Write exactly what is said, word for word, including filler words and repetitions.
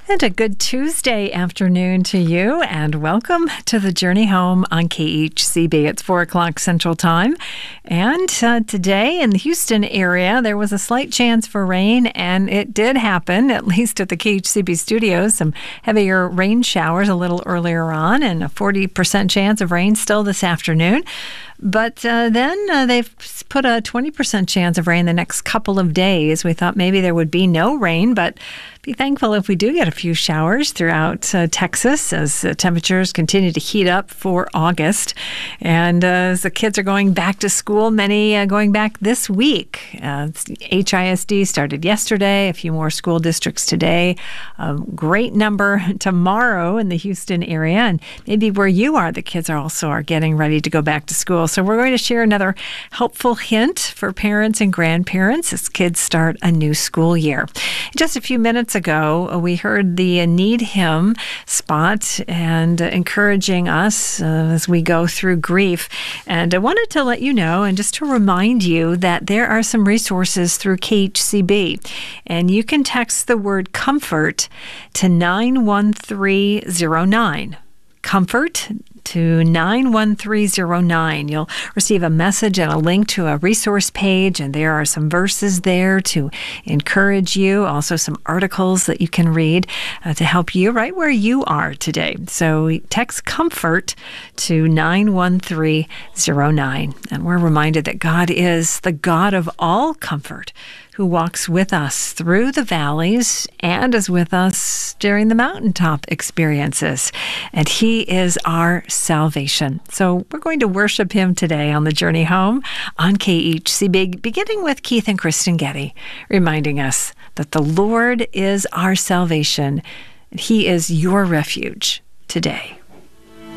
And a good Tuesday afternoon to you, and welcome to the Journey Home on K H C B. It's four o'clock Central Time, and uh, today in the Houston area, there was a slight chance for rain, and it did happen, at least at the K H C B studios. Some heavier rain showers a little earlier on, and a forty percent chance of rain still this afternoon. But uh, then uh, they've put a twenty percent chance of rain the next couple of days. We thought maybe there would be no rain, but be thankful if we do get a few showers throughout uh, Texas as uh, temperatures continue to heat up for August. And uh, as the kids are going back to school, many uh, going back this week. Uh, H I S D started yesterday, a few more school districts today, a great number tomorrow in the Houston area. And maybe where you are, the kids are also are getting ready to go back to school. So we're going to share another helpful hint for parents and grandparents as kids start a new school year. Just a few minutes ago, we heard the Need Him spot and encouraging us uh, as we go through grief. And I wanted to let you know and just to remind you that there are some resources through K H C B. And you can text the word comfort to nine one three zero nine. Comfort to nine one three zero nine. You'll receive a message and a link to a resource page, and there are some verses there to encourage you, also some articles that you can read uh, to help you right where you are today. So text comfort to nine one three zero nine. And we're reminded that God is the God of all comfort, who walks with us through the valleys and is with us during the mountaintop experiences. And He is our salvation. So we're going to worship Him today on the journey home on K H C B, beginning with Keith and Kristen Getty, reminding us that the Lord is our salvation. He is your refuge today.